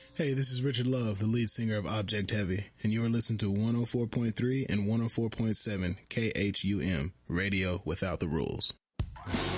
Hey, this is Richard Love, the lead singer of Object Heavy, and you are listening to 104.3 and 104.7 KHUM, Radio Without the Rules.